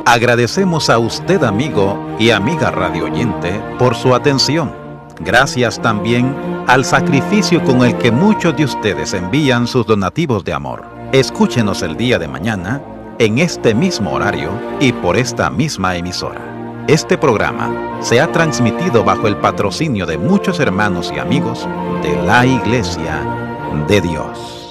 Agradecemos a usted, amigo y amiga radio oyente, por su atención. Gracias también al sacrificio con el que muchos de ustedes envían sus donativos de amor. Escúchenos el día de mañana, en este mismo horario y por esta misma emisora. Este programa se ha transmitido bajo el patrocinio de muchos hermanos y amigos de la Iglesia de Dios.